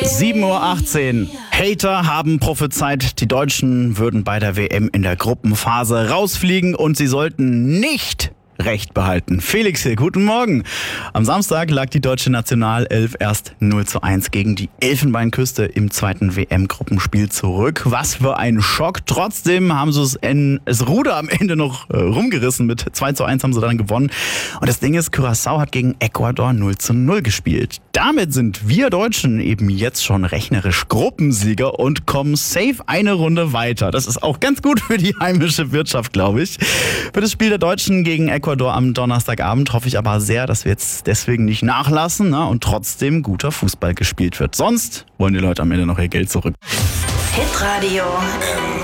7:18 Uhr. Hater haben prophezeit, die Deutschen würden bei der WM in der Gruppenphase rausfliegen und sie sollten nicht Recht behalten. Felix hier, guten Morgen. Am Samstag lag die deutsche Nationalelf erst 0:1 gegen die Elfenbeinküste im zweiten WM-Gruppenspiel zurück. Was für ein Schock. Trotzdem haben sie das Ruder am Ende noch rumgerissen. Mit 2:1 haben sie dann gewonnen. Und das Ding ist, Curaçao hat gegen Ecuador 0:0 gespielt. Damit sind wir Deutschen eben jetzt schon rechnerisch Gruppensieger und kommen safe eine Runde weiter. Das ist auch ganz gut für die heimische Wirtschaft, glaube ich. Für das Spiel der Deutschen gegen Ecuador am Donnerstagabend hoffe ich aber sehr, dass wir jetzt deswegen nicht nachlassen, und trotzdem guter Fußball gespielt wird. Sonst wollen die Leute am Ende noch ihr Geld zurück. Hitradio